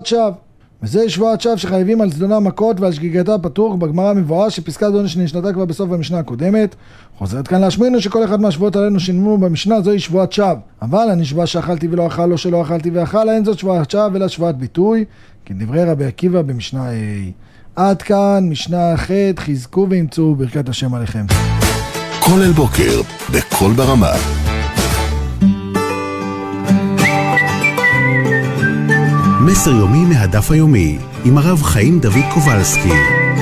שווא. וזה שבועת שווא שחייבים על זדונה מכות ועל שגיגתה פטור. בגמרא מבואר שפסקת עונש נשנתה כבר בסוף המשנה הקודמת. חוזרת כאן להשמיענו שכל אחד מהשבועות עלינו שנאמרו במשנה זוהי שבועת שווא. אבל הנשבע שאכלתי ולא אכל או שלא אכלתי ואכל, אין זאת שבועת שווא אלא שבועת ביטוי, כדברי רבי עקיבא במשנה ה'. עד כאן משנה ח'. חזקו ואמצו ברכת השם עליכם. כל אל בוקר בכל ברמה. מסר יומי מהדף היומי עם הרב חיים דוד קובלסקי.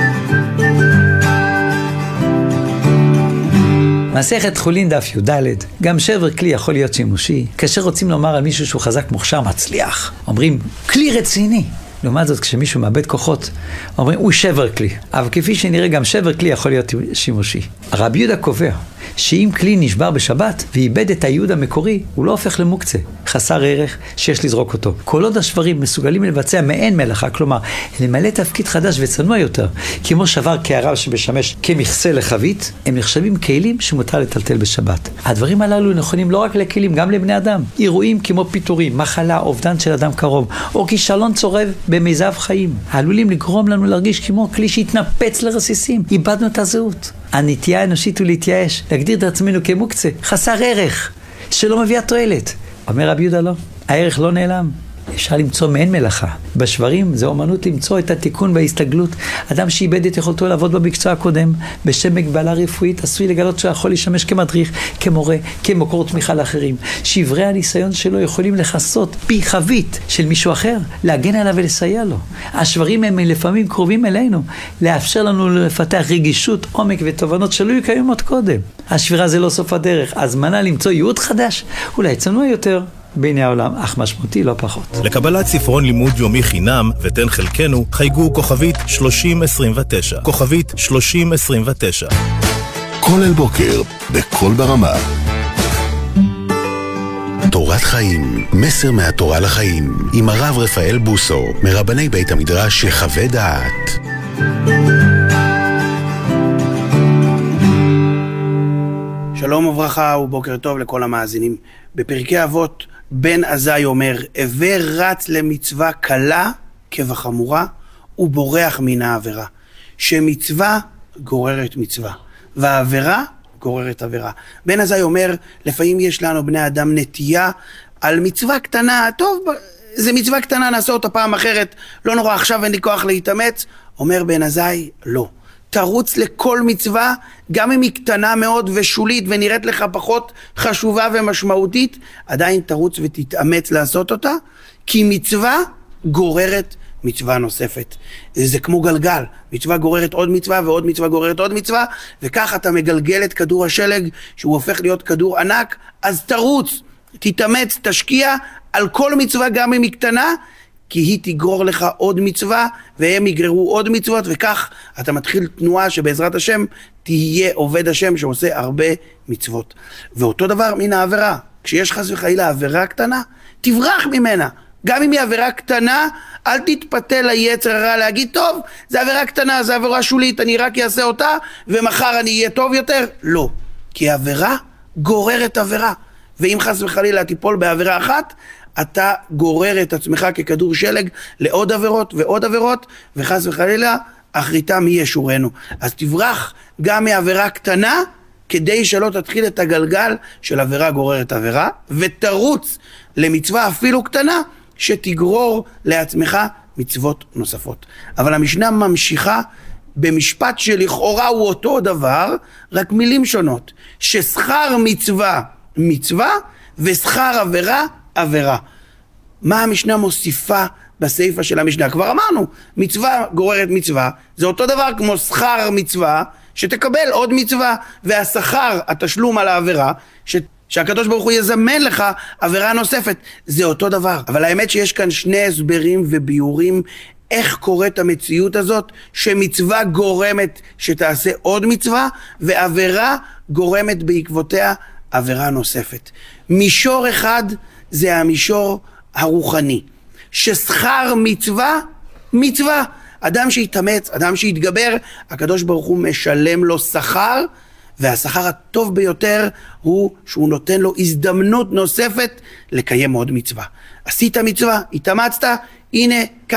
מסכת חולין דף י"ד. גם שבר כלי יכול להיות שימושי. כאשר רוצים לומר על מישהו שהוא חזק, מוכשר, מצליח, אומרים כלי רציני. לעומת זאת, כשמישהו מאבד כוחות, אומרים הוא שבר כלי. אבל כפי שנראה, גם שבר כלי יכול להיות שימושי. רבי יהודה קובע שאם כלי נשבר בשבת ואיבד את הייעוד המקורי, הוא לא הופך למוקצה, חסר ערך שיש לזרוק אותו. כל עוד השברים מסוגלים לבצע מעין מלאכה, כלומר למלא תפקיד חדש וצנוע יותר, כמו שבר קערה שבשמש כמכסה לחבית, הם נחשבים כלים שמותר לטלטל בשבת. הדברים הללו נכונים לא רק לכלים, גם לבני אדם. אירועים כמו פיטורים, מחלה, אובדן של אדם קרוב, או כישלון צורב במיזב חיים, עלולים לגרום לנו להרגיש כמו כלי שהתנפץ לרסיסים. איבדנו את הזהות. הנטייה האנושית הוא להתייאש, להגדיר את עצמנו כמוקצה, חסר ערך, שלא מביאה תועלת. אומר רבי יהודה לא, הערך לא נעלם. אפשר למצוא מעין מלאכה. בשברים זה אומנות למצוא את התיקון וההסתגלות. אדם שאיבד את יכולתו לעבוד במקצוע הקודם, בשם מגבלה רפואית, עשוי לגלות שיכול לשמש כמדריך, כמורה, כמקור תמיכה לאחרים. שברי הניסיון שלו יכולים לחסות פי חבית של מישהו אחר, להגן עליו ולסייע לו. השברים הם לפעמים קרובים אלינו, לאפשר לנו לפתח רגישות, עומק ותובנות שלא היו קיימות קודם. השבירה זה לא סוף הדרך, הזמנה למצוא ייעוד חדש, אולי צנוע יותר בעיני העולם, אך משמעותי לא פחות. לקבלת ספרון לימוד יומי חינם ותן חלקנו, חייגו כוכבית 3029. כוכבית 3029. כל אל בוקר בכל ברמה. תורת חיים, מסר מהתורה לחיים, עם הרב רפאל בוסו, מרבני בית המדרש יחווה דעת. שלום וברכה ובוקר טוב לכל המאזינים. בפרקי אבות בן עזאי אומר, הווה רץ למצווה קלה כבחמורה ובורח מן העבירה. שמצווה גוררת מצווה והעבירה גוררת עבירה. בן עזאי אומר, לפעמים יש לנו בני אדם נטייה על מצווה קטנה, טוב זה מצווה קטנה, נעשה אותה פעם אחרת, לא נורא, עכשיו אין לי כוח להתאמץ. אומר בן עזאי, לא, תרוץ לכל מצווה, גם אם היא קטנה מאוד ושולית ונראית לך פחות חשובה ומשמעותית, עדיין תרוץ ותתאמץ לעשות אותה, כי מצווה גוררת מצווה נוספת. זה כמו גלגל, מצווה גוררת עוד מצווה ועוד מצווה גוררת עוד מצווה, וכך אתה מגלגל את כדור השלג שהוא הופך להיות כדור ענק. אז תרוץ, תתאמץ, תשקיע על כל מצווה גם אם היא קטנה, כי היא תגרור לך עוד מצווה, והם יגררו עוד מצוות, וכך אתה מתחיל תנועה שבעזרת השם תהיה עובד השם שעושה הרבה מצוות. ואותו דבר מן העבירה. כשיש חס וחלילה עבירה קטנה, תברח ממנה. גם אם היא עבירה קטנה, אל תתפתה ליצר הרע להגיד, טוב, זה עבירה קטנה, זה עבירה שולית, אני רק אעשה אותה, ומחר אני אהיה טוב יותר. לא, כי עבירה גוררת עבירה. ואם חס וחלילה תיפול בעבירה אחת, אתה גורר את עצמך ככדור שלג לעוד עבירות ועוד עבירות, וחס וחלילה אחריתם מי ישורנו. אז תברח גם מעבירה קטנה, כדי שלא תתחיל את הגלגל של עבירה גוררת עבירה, ותרוץ למצווה אפילו קטנה, שתגרור לעצמך מצוות נוספות. אבל המשנה ממשיכה במשפט שלכאורה הוא אותו דבר, רק מילים שונות. ששכר מצווה מצווה, ושכר עבירה עבירה. מה המשנה מוסיפה בסעיפה של המשנה? כבר אמרנו, מצווה גוררת מצווה, זה אותו דבר כמו שכר מצווה, שתקבל עוד מצווה, והשכר, התשלום על העבירה, שהקדוש ברוך הוא יזמן לך עבירה נוספת, זה אותו דבר. אבל האמת שיש כאן שני הסברים וביורים איך קורית המציאות הזאת, שמצווה גורמת שתעשה עוד מצווה, ועבירה גורמת בעקבותיה עבירה נוספת. מישור אחד זה המישור הרוחני, ששכר מצווה, מצווה. אדם שהתאמץ, אדם שהתגבר, הקדוש ברוך הוא משלם לו שכר, והשכר הטוב ביותר הוא שהוא נותן לו הזדמנות נוספת לקיים עוד מצווה. עשית מצווה, התאמצת, הנה